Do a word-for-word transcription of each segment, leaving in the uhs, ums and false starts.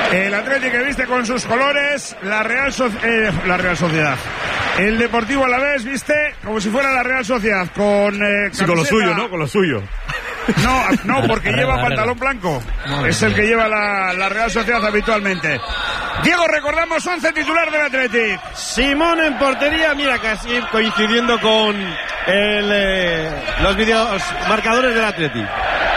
El Atlético que viste con sus colores, la Real, so- eh, la Real Sociedad. El Deportivo Alavés viste como si fuera la Real Sociedad, con eh, sí, con lo suyo, ¿no? Con lo suyo. No, no, porque lleva pantalón blanco. Es el que lleva la, la Real Sociedad habitualmente. Diego, recordamos once titular del Atlético. Simón en portería, mira, casi coincidiendo con el, eh, los videos marcadores del Atlético.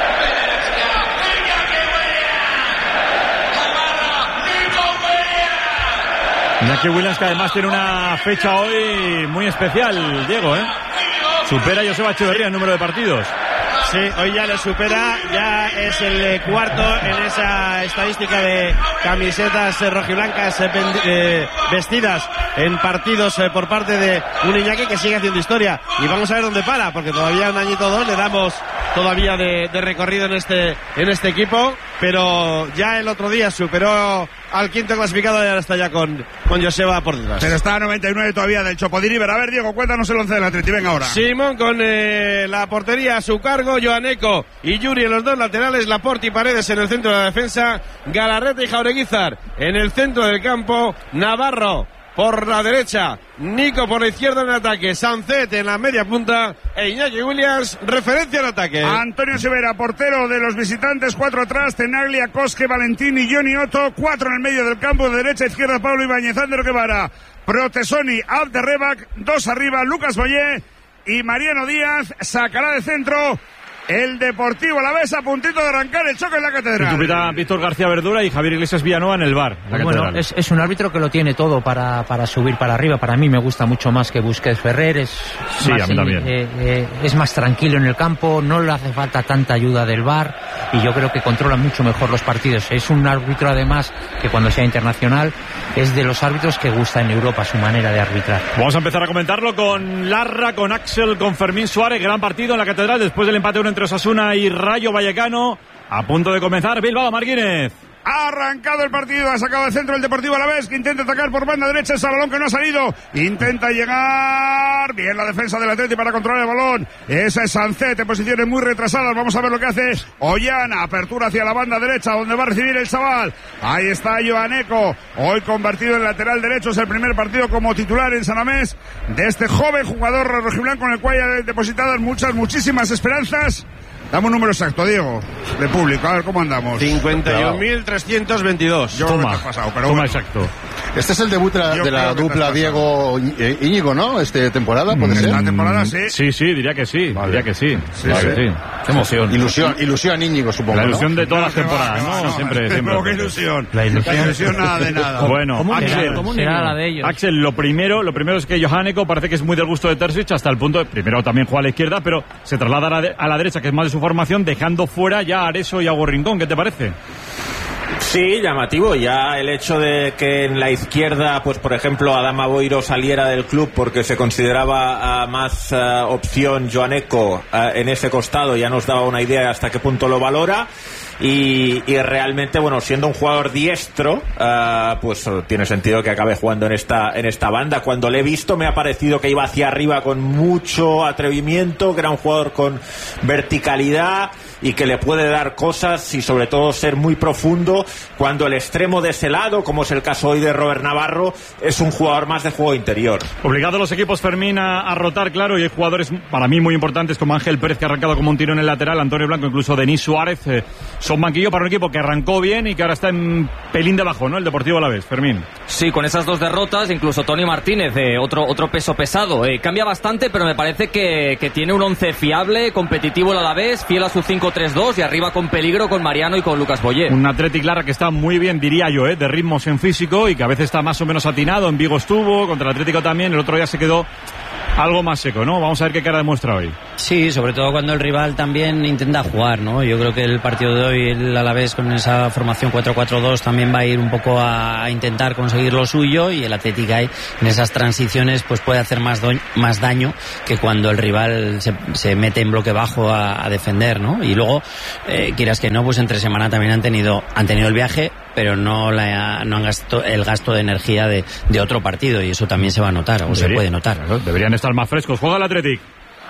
Iñaki Williams, que además tiene una fecha hoy muy especial, Diego, ¿eh? Supera a Joseba Echeverría el número de partidos. Sí, hoy ya le supera, ya es el cuarto en esa estadística de camisetas eh, rojiblancas eh, eh, vestidas en partidos eh, por parte de un Iñaki que sigue haciendo historia. Y vamos a ver dónde para, porque todavía un añito o dos le damos todavía de, de recorrido en este en este equipo, pero ya el otro día superó al quinto clasificado y ahora está ya con, con Joseba por detrás. Pero está a noventa y nueve todavía del Chopodiriver. A ver, Diego, cuéntanos el once del Atleti, venga ahora. Simón con eh, la portería a su cargo, Joaneco y Yuri en los dos laterales, Laporte y Paredes en el centro de la defensa, Galarreta y Jaureguizar en el centro del campo, Navarro por la derecha, Nico por la izquierda en el ataque, Sancet en la media punta e Iñaki Williams, referencia al ataque. Antonio Severa, portero de los visitantes, cuatro atrás, Tenaglia, Cosque, Valentín y Johnny Otto, cuatro en el medio del campo, de derecha a izquierda Pablo Ibáñez, Ander Guevara, Protesoni, Abderrebac, dos arriba, Lucas Boyé y Mariano Díaz, sacará de centro el Deportivo Alavés a puntito de arrancar el choque en la Catedral. Titupitan Víctor García Verdura y Javier Iglesias Villanueva en el V A R. Pues bueno, es, es un árbitro que lo tiene todo para, para subir para arriba. Para mí me gusta mucho más que Busquets Ferrer. Es sí, más, a mí también. Eh, eh, es más tranquilo en el campo, no le hace falta tanta ayuda del V A R y yo creo que controla mucho mejor los partidos. Es un árbitro además que cuando sea internacional es de los árbitros que gusta en Europa su manera de arbitrar. Vamos a empezar a comentarlo con Larra, con Axel, con Fermín Suárez. Gran partido en la Catedral después del empate uno entre Osasuna y Rayo Vallecano. A punto de comenzar Bilbao Martínez. Ha arrancado el partido, ha sacado de centro el Deportivo Alavés, que intenta atacar por banda derecha, ese balón que no ha salido, intenta llegar, bien la defensa del Atleti para controlar el balón, esa es Sancet en posiciones muy retrasadas, vamos a ver lo que hace Ollana, apertura hacia la banda derecha, donde va a recibir el chaval, ahí está Joaneco, hoy convertido en lateral derecho, es el primer partido como titular en San Mamés, de este joven jugador rojiblanco en el cual hay depositadas muchas, muchísimas esperanzas. Dame un número exacto, Diego, de público, a ver cómo andamos. cincuenta y un mil trescientos veintidós. Yo toma, creo que te has pasado, pero toma bueno. exacto. Este es el debut de la, de la dupla Diego eh, Íñigo, ¿no? Este temporada, ¿puede ser? Esta temporada sí. Sí, sí, diría que sí, Vale. diría que sí. Sí, Diría sí. que sí. Qué emoción. Ilusión, ilusión Íñigo, supongo, La ilusión ¿no? de todas las Que va, temporadas, que va, ¿no? no, Siempre, no, siempre. qué ilusión. La ilusión. La ilusión nada de nada. Bueno, ¿Cómo Axel, será, ¿cómo será la de ellos? Axel, lo primero, lo primero es que Johaneko parece que es muy del gusto de Terzic hasta el punto de, primero también juega a la izquierda, pero se traslada a la, de, a la derecha, que es más de su formación, dejando fuera ya a Areso y a Gorrincón. ¿Qué te parece? Sí, llamativo. Ya el hecho de que en la izquierda, pues por ejemplo, Adama Boiro saliera del club porque se consideraba uh, más uh, opción Joaneco uh, en ese costado, ya nos daba una idea de hasta qué punto lo valora. Y, y realmente, bueno, siendo un jugador diestro, uh, pues tiene sentido que acabe jugando en esta en esta banda. Cuando le he visto me ha parecido que iba hacia arriba con mucho atrevimiento, que era un jugador con verticalidad y que le puede dar cosas y sobre todo ser muy profundo cuando el extremo de ese lado, como es el caso hoy de Robert Navarro, es un jugador más de juego interior. Obligado los equipos Fermín a, a rotar, claro, y hay jugadores para mí muy importantes como Ángel Pérez, que ha arrancado como un tiro en el lateral, Antonio Blanco, incluso Denis Suárez, eh, son banquillo para un equipo que arrancó bien y que ahora está en pelín de abajo, ¿no? El Deportivo Alavés, Fermín. Sí, con esas dos derrotas, incluso Tony Martínez, eh, otro otro peso pesado, eh, cambia bastante, pero me parece que, que tiene un once fiable, competitivo el Alavés, fiel a su cinco tres dos y arriba con peligro con Mariano y con Lucas Boyé. Un Athletic Lara que está muy bien, diría yo, ¿eh? De ritmos en físico y que a veces está más o menos atinado. En Vigo estuvo, contra el Atlético también, el otro día se quedó algo más seco, ¿no? Vamos a ver qué cara demuestra hoy. Sí, sobre todo cuando el rival también intenta jugar, ¿no? Yo creo que el partido de hoy, el Alavés con esa formación cuatro cuatro dos también va a ir un poco a, a intentar conseguir lo suyo, y el Atlético ahí en esas transiciones pues puede hacer más, do, más daño que cuando el rival se, se mete en bloque bajo a, a defender, ¿no? Y luego, eh, quieras que no, pues entre semana también han tenido han tenido el viaje, pero no, la, no han gastado el gasto de energía de, de otro partido, y eso también se va a notar, o Debería, se puede notar. Claro, deberían estar más frescos. Juega el Athletic.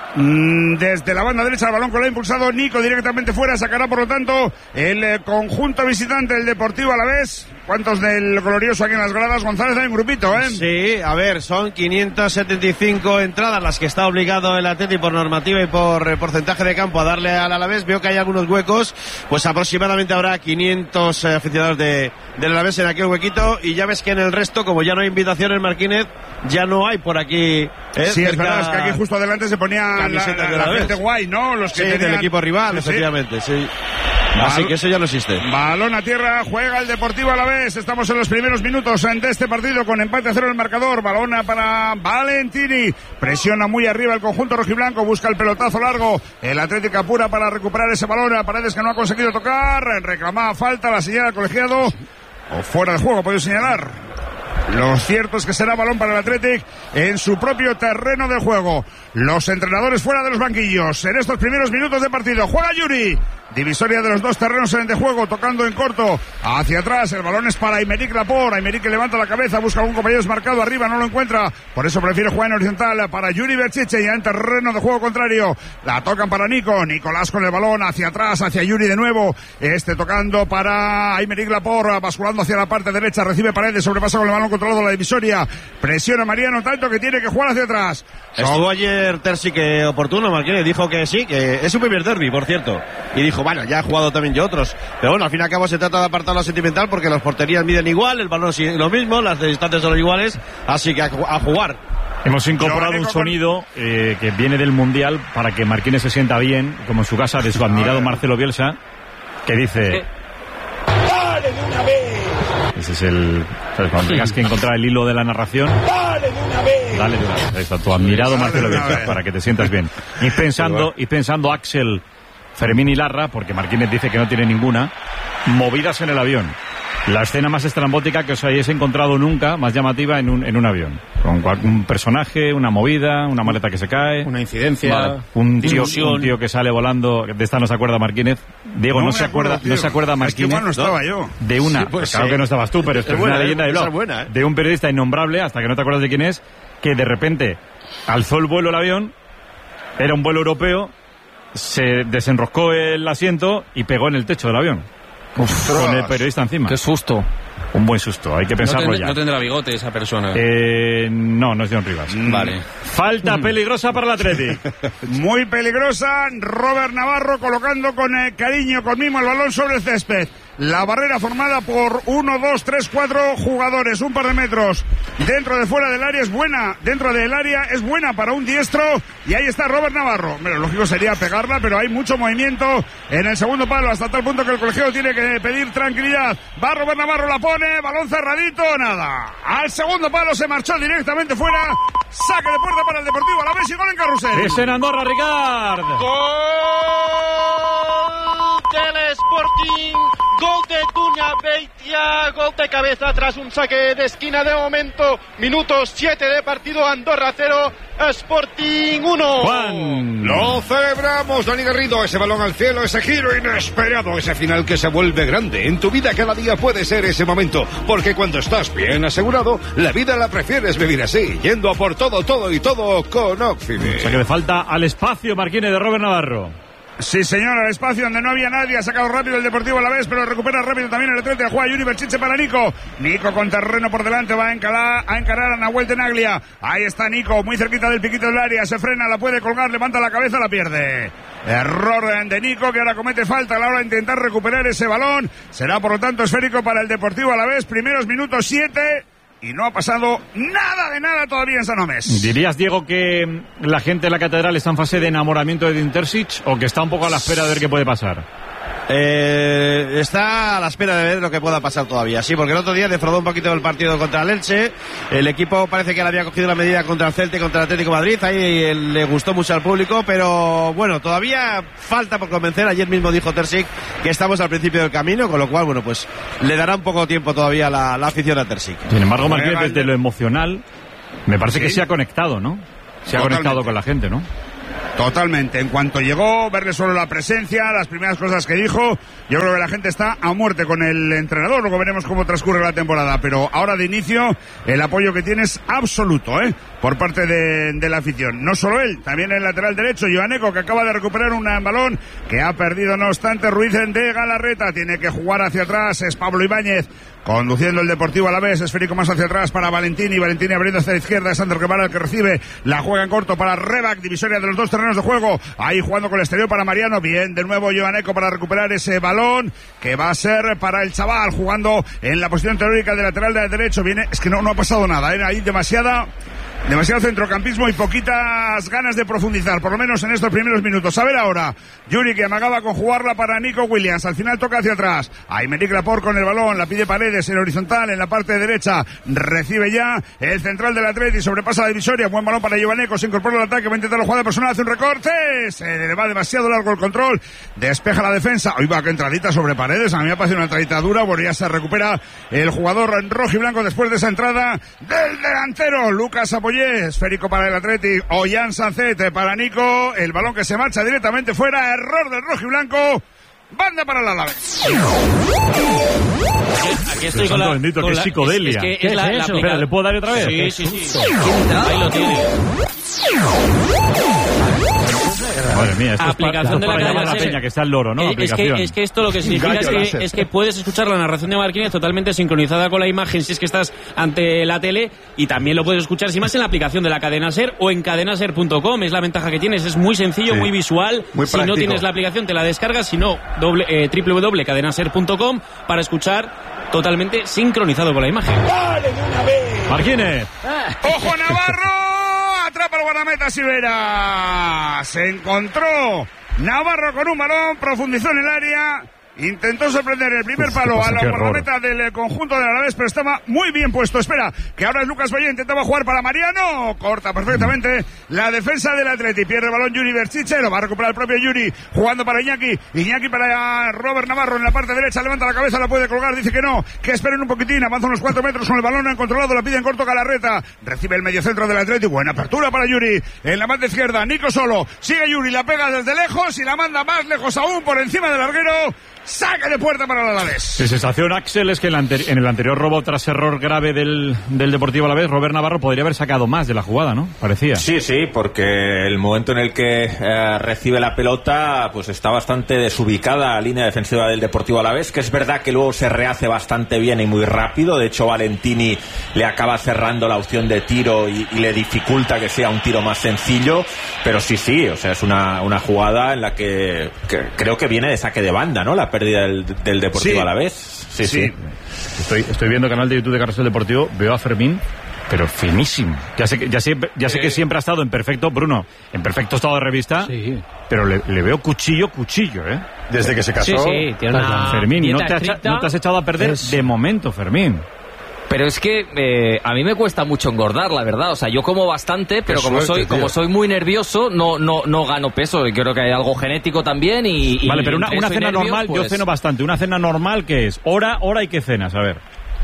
Desde la banda derecha el balón que lo ha impulsado Nico directamente fuera, sacará por lo tanto el conjunto visitante del Deportivo Alavés. ¿Cuántos del glorioso aquí en las gradas? González, hay un grupito, ¿eh? Sí, a ver, son quinientas setenta y cinco entradas las que está obligado el Atleti por normativa y por eh, porcentaje de campo a darle al Alavés. Veo que hay algunos huecos, pues aproximadamente habrá quinientos eh, aficionados de, del Alavés en aquel huequito, y ya ves que en el resto, como ya no hay invitaciones, Marquínez, ya no hay por aquí. Eh, sí, es verdad, es que aquí justo adelante se ponía la, la, la, la gente guay, ¿no? Los que sí, tenían... del equipo rival, sí, efectivamente, sí. Así que eso ya no existe. Balón a tierra, juega el Deportivo Alavés. Estamos en los primeros minutos de este partido con empate a cero en el marcador. Balón para Valentini. Presiona muy arriba el conjunto rojiblanco. Busca el pelotazo largo. El Atlético apura para recuperar ese balón. A Paredes, que no ha conseguido tocar. Reclamaba falta, la señala el colegiado. O fuera de juego, puede señalar. Lo cierto es que será balón para el Athletic en su propio terreno de juego. Los entrenadores fuera de los banquillos en estos primeros minutos de partido. Juega Yuri. Divisoria de los dos terrenos de juego, tocando en corto hacia atrás. El balón es para Aymeric Laporte. Aymeric que levanta la cabeza, busca algún compañero desmarcado arriba, no lo encuentra. Por eso prefiere jugar en horizontal para Yuri Berchiche, ya en terreno de juego contrario. La tocan para Nico. Nicolás con el balón hacia atrás, hacia Yuri de nuevo. Este tocando para Aymeric Laporte, basculando hacia la parte derecha. Recibe Paredes, sobrepasa con el balón controlado la divisoria. Presiona Mariano tanto que tiene que jugar hacia atrás. Estuvo ayer Terzi que oportuno, Marquínez, dijo que sí, que es su primer derbi, por cierto. Y dijo, bueno, ya he jugado también yo otros. Pero bueno, al fin y al cabo se trata de apartar lo sentimental porque las porterías miden igual, el balón es lo mismo, las distancias son iguales, así que a, a jugar. Hemos incorporado un sonido eh, que viene del Mundial para que Marquínez se sienta bien, como en su casa, de su admirado Marcelo Bielsa, que dice... ¡Dale de una vez! Ese es el... ¿sabes? Cuando tengas que encontrar el hilo de la narración... ¡Dale de una vez! Dale de una vez. Ahí está tu admirado Marcelo Bielsa, para que te sientas bien. Y pensando, y pensando Axel, Fermín y Larra, porque Marquínez dice que no tiene ninguna, movidas en el avión. La escena más estrambótica que os hayáis encontrado nunca, más llamativa en un, en un avión. Con un personaje, una movida, una maleta que se cae. Una incidencia. Vale. Un, tío, un tío que sale volando. De esta no se acuerda Marquínez. Diego, no, no se acuerda, acuerdo, no se acuerda Marquínez. Es que igual no estaba yo. De una, sí, pues claro sí. Que no estabas tú, pero esto es, es buena, una leyenda de blog. Buena, ¿eh? De un periodista innombrable, hasta que no te acuerdas de quién es, que de repente alzó el vuelo el avión, era un vuelo europeo, se desenroscó el asiento y pegó en el techo del avión. Uf, con el periodista encima. Qué susto. Un buen susto, hay que pensarlo no ten, ya. No tendrá bigote esa persona. Eh, no, no es John Rivas. Mm. Vale. Falta peligrosa para el Athletic. Muy peligrosa. Robert Navarro colocando con eh, cariño, con mimo el balón sobre el césped. La barrera formada por uno, dos, tres, cuatro jugadores, un par de metros. Dentro de fuera del área es buena, dentro del área es buena para un diestro. Y ahí está Robert Navarro. Bueno, lógico sería pegarla, pero hay mucho movimiento en el segundo palo, hasta tal punto que el colegiado tiene que pedir tranquilidad. Va Robert Navarro, la pone, balón cerradito, nada. Al segundo palo se marchó directamente fuera. Saque de puerta para el Deportivo Alavés y gol en Carrusel. Es en Andorra, Ricard. Gol del Sporting. Gol de Duña Beitia, gol de cabeza tras un saque de esquina de momento. Minutos siete de partido, Andorra cero, Sporting uno. Juan. Lo celebramos, Dani Garrido, ese balón al cielo, ese giro inesperado, ese final que se vuelve grande. En tu vida cada día puede ser ese momento, porque cuando estás bien asegurado, la vida la prefieres vivir así, yendo a por todo, todo y todo con Oxide. O sea que le falta al espacio Marquínez de Robert Navarro. Sí, señor, al espacio donde no había nadie, ha sacado rápido el Deportivo Alavés, pero recupera rápido también el Atlético, juega Yuri Berchiche para Nico. Nico con terreno por delante, va a encarar a, encarar a Nahuel Tenaglia. Ahí está Nico, muy cerquita del piquito del área, se frena, la puede colgar, levanta la cabeza, la pierde. Error de Nico, que ahora comete falta a la hora de intentar recuperar ese balón. Será, por lo tanto, esférico para el Deportivo Alavés. Primeros minutos siete. Y no ha pasado nada de nada todavía en San Mamés. ¿Dirías, Diego, que la gente de la Catedral está en fase de enamoramiento de Dinterzic o que está un poco a la espera de ver qué puede pasar? Eh, está a la espera de ver lo que pueda pasar todavía, sí, porque el otro día defraudó un poquito el partido contra el Elche. El equipo parece que le había cogido la medida contra el Celta y contra el Atlético de Madrid, ahí le gustó mucho al público, pero bueno, todavía falta por convencer. Ayer mismo dijo Terzic que estamos al principio del camino, con lo cual, bueno, pues le dará un poco de tiempo todavía la, la afición a Terzic. Sin embargo, Marquínez, desde lo emocional, me parece ¿Sí? que se ha conectado, ¿no? Se ha Totalmente. conectado con la gente, ¿no? Totalmente, en cuanto llegó, verle solo la presencia, las primeras cosas que dijo, yo creo que la gente está a muerte con el entrenador. Luego veremos cómo transcurre la temporada, pero ahora de inicio el apoyo que tiene es absoluto, ¿eh? por parte de, de la afición. No solo él, también el lateral derecho, Joaneco, que acaba de recuperar un balón que ha perdido, no obstante, Ruiz de Galarreta. Tiene que jugar hacia atrás, es Pablo Ibáñez conduciendo el Deportivo Alavés, esférico más hacia atrás para Valentini, Valentini abriendo hacia la izquierda, es Ander Guevara el que recibe, la juega en corto para Rebac, divisoria de los dos terrenos de juego, ahí jugando con el exterior para Mariano, bien, de nuevo Joaneco para recuperar ese balón, que va a ser para el chaval, jugando en la posición teórica de lateral de derecho, viene, es que no, no ha pasado nada, ¿eh? Hay demasiada... demasiado centrocampismo y poquitas ganas de profundizar, por lo menos en estos primeros minutos. A ver ahora, Yuri, que amagaba con jugarla para Nico Williams, al final toca hacia atrás, Aymeric Laporte con el balón, la pide Paredes en horizontal, en la parte derecha, recibe ya el central del Atleti, sobrepasa la divisoria, buen balón para Joaneco, se incorpora al ataque, va a intentar la jugada personal, hace un recorte, se le va demasiado largo el control, despeja la defensa, hoy va que entradita sobre Paredes, a mí me ha parecido una entradita dura, bueno, ya se recupera el jugador rojo y blanco después de esa entrada del delantero, Lucas Apoyé, esférico para el Atleti, Ollán Sancet para Nico, el balón que se marcha directamente fuera, error del rojo y blanco, banda para el Alavés. Aquí estoy con la... bendito, con que la, psicodelia. Es, es que es la, la Espera, ¿le puedo dar otra vez? Sí, sí, sí. Ahí lo tiene. Madre mía, esto aplicación es para, de la, para la peña que está el loro, ¿no? Eh, es, que, es que esto lo que significa es que, es que puedes escuchar la narración de Marquínez totalmente sincronizada con la imagen si es que estás ante la tele, y también lo puedes escuchar sin más en la aplicación de la Cadena Ser o en cadenaser punto com. Es la ventaja que tienes, es muy sencillo, sí, muy visual. Muy si no tienes la aplicación te la descargas, si no, doble, eh, doble u doble u doble punto cadenaser punto com para escuchar totalmente sincronizado con la imagen. ¡Dale de una vez! Marquínez. ¡Ojo Navarro! Atrapa el guardameta Sivera. Se encontró Navarro con un balón, profundizó en el área, intentó sorprender el primer Uf, palo a la guardameta del conjunto del Alavés, pero estaba muy bien puesto. Espera, que ahora es Lucas Valle, intentaba jugar para Mariano, corta perfectamente la defensa del Atleti, pierde el balón Yuri Berchiche, lo va a recuperar el propio Yuri, jugando para Iñaki, Iñaki para Robert Navarro en la parte derecha, levanta la cabeza, la puede colgar, dice que no, que esperen un poquitín, avanza unos cuatro metros con el balón, han controlado, la pide en corto Galarreta, recibe el mediocentro del Atleti, buena apertura para Yuri, en la banda izquierda, Nico solo, sigue Yuri, la pega desde lejos y la manda más lejos aún por encima del larguero. Saque de puerta para el Alavés. La sensación, Axel, es que en, anteri- en el anterior robo tras error grave del, del Deportivo Alavés, Robert Navarro podría haber sacado más de la jugada, ¿no? Parecía. Sí, sí, porque el momento en el que eh, recibe la pelota pues está bastante desubicada la línea defensiva del Deportivo Alavés, que es verdad que luego se rehace bastante bien y muy rápido. De hecho, Valentini le acaba cerrando la opción de tiro y, y le dificulta que sea un tiro más sencillo, pero sí, sí, o sea, es una, una jugada en la que, que creo que viene de saque de banda, ¿no? La pérdida del, del Deportivo sí. Alavés. Sí, sí, sí. Estoy, estoy viendo el canal de YouTube de Carrusel Deportivo, veo a Fermín, pero finísimo. Ya sé que, ya sé, ya sé que siempre ha estado en perfecto, Bruno, en perfecto estado de revista, sí. pero le, le veo cuchillo, cuchillo, ¿eh? Desde que se casó. Sí, sí, tiene una Fermín, no te, ha, no te has echado a perder es... de momento, Fermín. Pero es que eh, a mí me cuesta mucho engordar, la verdad. O sea, yo como bastante, pero como suerte, soy tío. como soy muy nervioso, no no no gano peso. Y creo que hay algo genético también. Y, y vale, pero una, una cena nervios, normal, pues... yo ceno bastante. Una cena normal, ¿qué es? Hora, hora y qué cenas, a ver.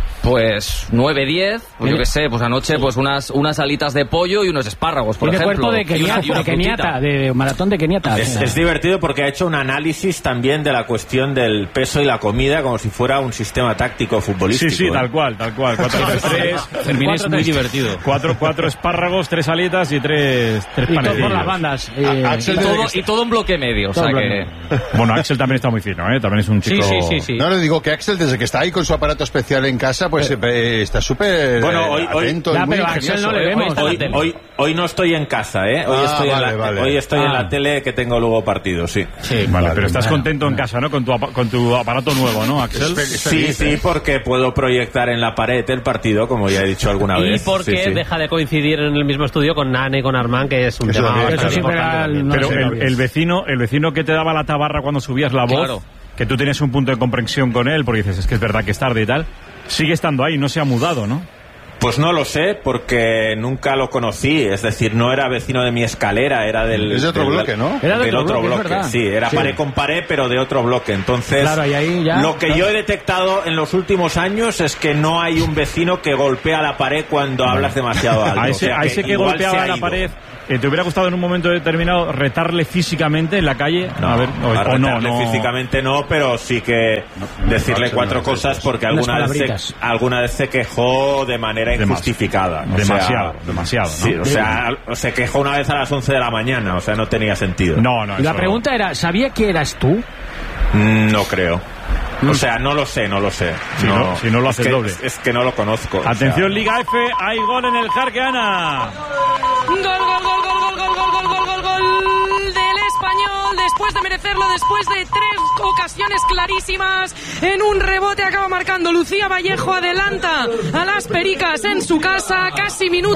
Pues nueve, diez, pues yo qué sé, pues anoche pues unas unas alitas de pollo y unos espárragos, por Tiene ejemplo. Cuerpo de Keniata, y una, y una de, Keniata de maratón de Keniata. Es, es divertido porque ha hecho un análisis también de la cuestión del peso y la comida como si fuera un sistema táctico futbolístico. Sí, sí, ¿eh? tal cual, tal cual. Cuatro, tres, Fermín es muy divertido. Cuatro, cuatro espárragos, tres alitas y tres, tres panecillos. Y todo por las bandas. Eh, y, todo, y todo en bloque medio, o sea que... Bueno, Axel también está muy fino, ¿eh? También es un chico... Sí, sí, sí, sí. No, le digo que Axel, desde que está ahí con su aparato especial en casa, pues eh, está súper bueno, hoy, hoy, atento ya, y muy pero Axel no le vemos. Hoy, hoy, hoy, hoy no estoy en casa, ¿eh? Hoy ah, estoy, vale, en, la, vale. hoy estoy ah. en la tele, que tengo luego partido, sí. Sí, vale, vale, pero estás vale, contento vale. en casa, ¿no? Con tu, con tu aparato nuevo, ¿no, Axel? Sí, sí, porque puedo proyectar en la pared el partido, como ya he dicho alguna vez. Y porque sí, sí. deja de coincidir en el mismo estudio con Nane y con Armán, que es un eso tema... Eso siempre era el, no pero sé, el, el, vecino, el vecino que te daba la tabarra cuando subías la voz, claro. que tú tenías un punto de comprensión con él, porque dices, es que es verdad que es tarde y tal, sigue estando ahí, no se ha mudado, ¿no? Pues no lo sé, porque nunca lo conocí, es decir, no era vecino de mi escalera, era del... Es de otro del, bloque, ¿no? Era de del otro otro bloque, bloque, sí, era sí. pared con pared, pero de otro bloque, entonces... Claro, y ahí ya... Lo que claro. yo he detectado en los últimos años es que no hay un vecino que golpea la pared cuando bueno. hablas demasiado alto. A ese, o sea, a ese que, que golpeaba la pared, eh, ¿te hubiera gustado en un momento determinado retarle físicamente en la calle? No, a ver, o, a o no, no, físicamente no, pero sí que no, decirle no, cuatro no, cosas porque alguna vez, se, alguna vez se quejó de manera era injustificada. O demasiado, sea, demasiado, ¿no? Sí, o sea, se quejó una vez a las once de la mañana, o sea, no tenía sentido. No, no. La pregunta era, ¿sabía que eras tú? No creo. O sea, no lo sé, no lo sé. Si no, no, si no lo hace es que, doble. Es, es que no lo conozco. Atención, o sea, Liga F, hay gol en el Jarqueana. Gol, gol, gol, gol, gol, gol, gol, gol, gol, gol, gol del Español, después de merecerlo, después de tres ocasiones clarísimas, en un rebote acaba marcando Lucía Vallejo, adelanta a las Pericas en su casa, casi minuto